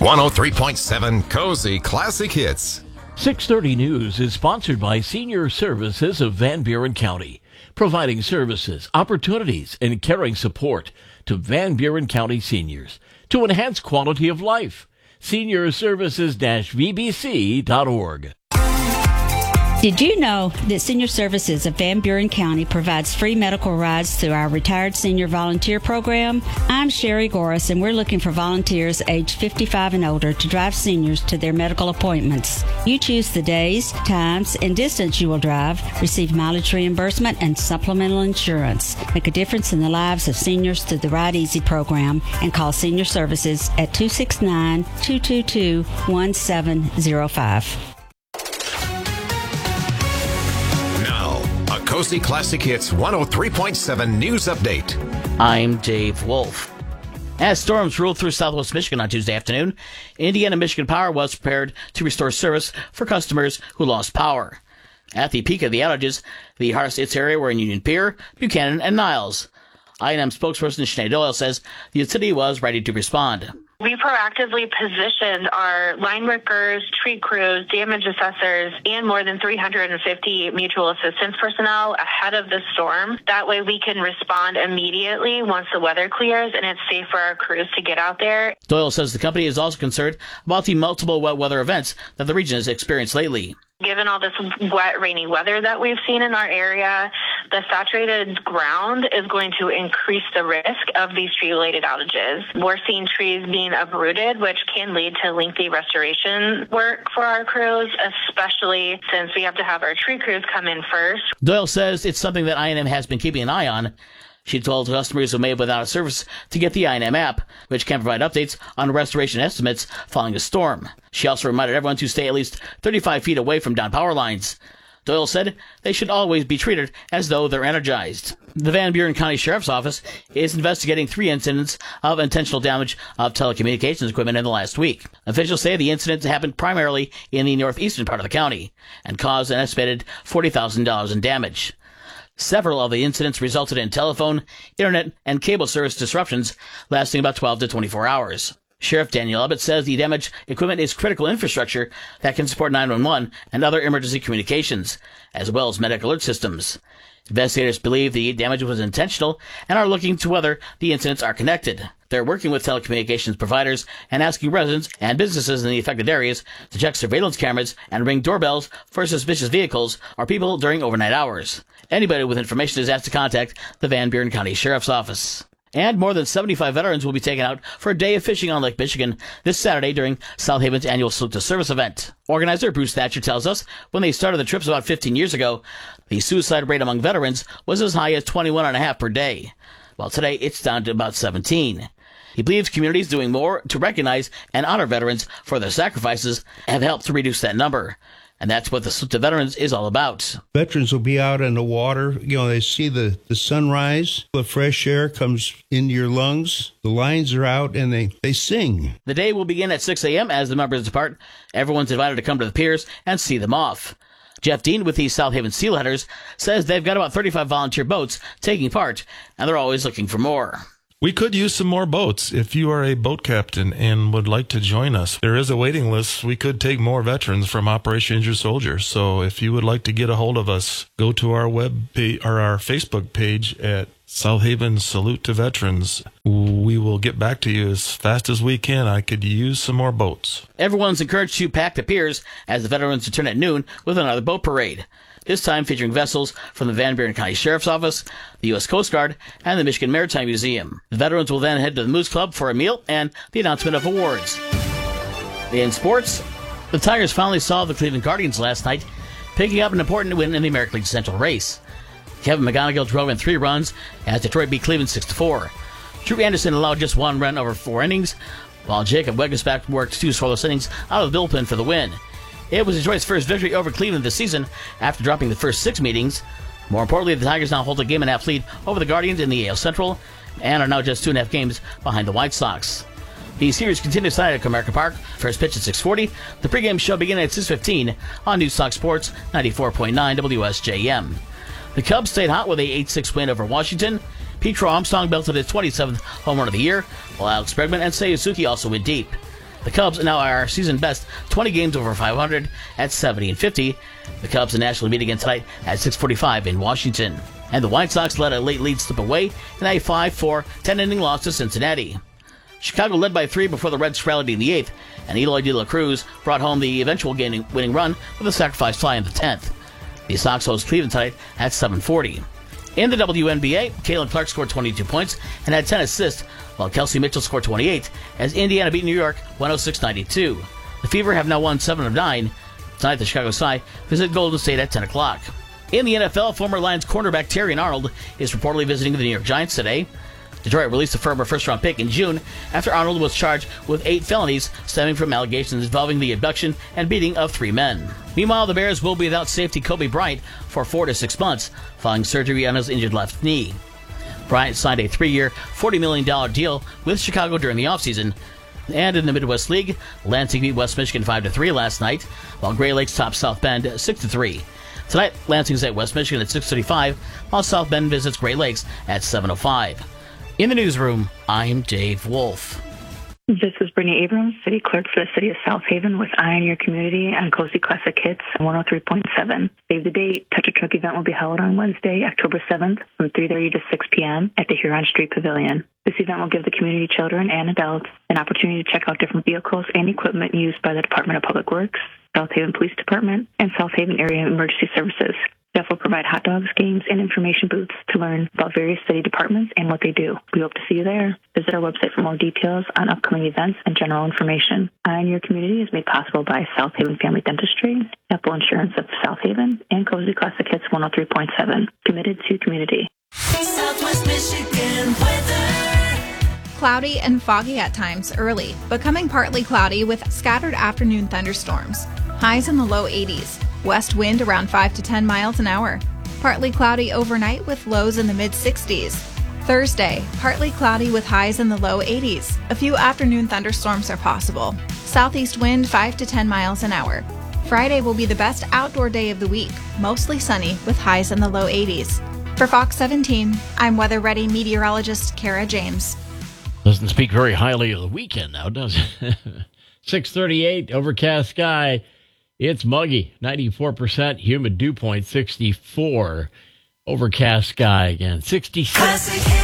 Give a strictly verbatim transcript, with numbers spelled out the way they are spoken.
one oh three point seven Cozy Classic Hits. six thirty News is sponsored by Senior Services of Van Buren County, providing services, opportunities, and caring support to Van Buren County seniors to enhance quality of life. senior services dash v b c dot org. Did you know that Senior Services of Van Buren County provides free medical rides through our Retired Senior Volunteer Program? I'm Sherry Goris, and we're looking for volunteers aged fifty-five and older to drive seniors to their medical appointments. You choose the days, times, and distance you will drive, receive mileage reimbursement, and supplemental insurance. Make a difference in the lives of seniors through the Ride Easy program and call Senior Services at two six nine, two two two, one seven zero five. Cozy Classic Hits one oh three point seven News Update. I'm Dave Wolf. As storms rolled through southwest Michigan on Tuesday afternoon, Indiana Michigan Power was prepared to restore service for customers who lost power. At the peak of the outages, the hardest hit area were in Union Pier, Buchanan, and Niles. I and M spokesperson Sinead Doyle says the utility was ready to respond. We proactively positioned our line workers, tree crews, damage assessors, and more than three hundred fifty mutual assistance personnel ahead of the storm. That way we can respond immediately once the weather clears and it's safe for our crews to get out there. Doyle says the company is also concerned about the multiple wet weather events that the region has experienced lately. Given all this wet, rainy weather that we've seen in our area, the saturated ground is going to increase the risk of these tree-related outages. We're seeing trees being uprooted, which can lead to lengthy restoration work for our crews, especially since we have to have our tree crews come in first. Doyle says it's something that I and M has been keeping an eye on. She told customers who may have been out of service to get the I and M app, which can provide updates on restoration estimates following a storm. She also reminded everyone to stay at least thirty-five feet away from down power lines. Doyle said they should always be treated as though they're energized. The Van Buren County Sheriff's Office is investigating three incidents of intentional damage of telecommunications equipment in the last week. Officials say the incidents happened primarily in the northeastern part of the county and caused an estimated forty thousand dollars in damage. Several of the incidents resulted in telephone, internet, and cable service disruptions lasting about twelve to twenty-four hours. Sheriff Daniel Abbott says the damaged equipment is critical infrastructure that can support nine one one and other emergency communications, as well as medical alert systems. Investigators believe the damage was intentional and are looking to whether the incidents are connected. They're working with telecommunications providers and asking residents and businesses in the affected areas to check surveillance cameras and ring doorbells for suspicious vehicles or people during overnight hours. Anybody with information is asked to contact the Van Buren County Sheriff's Office. And more than seventy-five veterans will be taken out for a day of fishing on Lake Michigan this Saturday during South Haven's annual Salute to Service event. Organizer Bruce Thatcher tells us when they started the trips about fifteen years ago, the suicide rate among veterans was as high as twenty-one and a half per day, while today it's down to about seventeen. He believes communities doing more to recognize and honor veterans for their sacrifices have helped to reduce that number. And that's what the Salute to Veterans is all about. Veterans will be out in the water. You know, they see the, the sunrise. The fresh air comes into your lungs. The lines are out, and they, they sing. The day will begin at six a.m. as the members depart. Everyone's invited to come to the piers and see them off. Jeff Dean with the South Haven Steelheaders says they've got about thirty-five volunteer boats taking part, and they're always looking for more. We could use some more boats. If you are a boat captain and would like to join us, there is a waiting list. We could take more veterans from Operation Injured Soldier. So if you would like to get a hold of us, go to our web page or our Facebook page at South Haven Salute to Veterans. We will get back to you as fast as we can. I could use some more boats. Everyone's encouraged to pack the piers as the veterans return at noon with another boat parade. This time featuring vessels from the Van Buren County Sheriff's Office, the U S Coast Guard, and the Michigan Maritime Museum. The veterans will then head to the Moose Club for a meal and the announcement of awards. In sports, the Tigers finally saw the Cleveland Guardians last night, picking up an important win in the American League Central race. Kevin McGonigal drove in three runs as Detroit beat Cleveland six to four. Drew Anderson allowed just one run over four innings, while Jacob Wegesbach worked two scoreless innings out of the bullpen for the win. It was Detroit's first victory over Cleveland this season after dropping the first six meetings. More importantly, the Tigers now hold a game and a half lead over the Guardians in the A L Central and are now just two and a half games behind the White Sox. The series continues tonight at Comerica Park. First pitch at six forty. The pregame show beginning at six fifteen on News Talk Sports ninety-four point nine W S J M. The Cubs stayed hot with a eight six win over Washington. Petro Armstrong belted his twenty-seventh home run of the year, while Alex Bregman and Seiya Suzuki also went deep. The Cubs now are season best twenty games over five hundred at seventy and fifty. The Cubs nationally meet again tonight at six forty-five in Washington. And the White Sox let a late lead slip away in a five four ten-inning loss to Cincinnati. Chicago led by three before the Reds rallied in the eighth, and Eloy De La Cruz brought home the eventual winning run with a sacrifice fly in the tenth. The Sox host Cleveland tonight at seven forty. In the W N B A, Caitlin Clark scored twenty-two points and had ten assists, while Kelsey Mitchell scored twenty-eight as Indiana beat New York one oh six ninety-two. The Fever have now won seven of nine. Tonight, the Chicago Sky visit Golden State at ten o'clock. In the N F L, former Lions cornerback Terrion Arnold is reportedly visiting the New York Giants today. Detroit released a former first-round pick in June after Arnold was charged with eight felonies stemming from allegations involving the abduction and beating of three men. Meanwhile, the Bears will be without safety Kobe Bryant for four to six months following surgery on his injured left knee. Bryant signed a three-year, forty million dollars deal with Chicago during the offseason. And in the Midwest League, Lansing beat West Michigan five to three last night, while Gray Lakes topped South Bend six to three. Tonight, Lansing's at West Michigan at six thirty-five, while South Bend visits Gray Lakes at seven oh five. In the newsroom, I'm Dave Wolf. This is Brittany Abrams, City Clerk for the City of South Haven with Eye on Your Community and Cozy Classic Hits one oh three point seven. Save the date. Touch a Truck event will be held on Wednesday, October seventh from three thirty to six p.m. at the Huron Street Pavilion. This event will give the community, children, and adults an opportunity to check out different vehicles and equipment used by the Department of Public Works, South Haven Police Department, and South Haven Area Emergency Services. Staff will provide hot dogs, games, and information booths to learn about various city departments and what they do. We hope to see you there. Visit our website for more details on upcoming events and general information. Eye on Your Community is made possible by South Haven Family Dentistry, Apple Insurance of South Haven, and Cozy Classic Hits one oh three point seven. Committed to community. Southwest Michigan weather. Cloudy and foggy at times early, becoming partly cloudy with scattered afternoon thunderstorms. Highs in the low eighties. West wind around five to ten miles an hour. Partly cloudy overnight with lows in the mid sixties. Thursday, partly cloudy with highs in the low eighties. A few afternoon thunderstorms are possible. Southeast wind five to ten miles an hour. Friday will be the best outdoor day of the week, mostly sunny with highs in the low eighties. For Fox seventeen, I'm Weather Ready meteorologist Kara James. Doesn't speak very highly of the weekend now, does it? six thirty-eight, overcast sky. It's muggy, ninety-four percent, humid dew point sixty-four. Overcast sky again, sixty-six.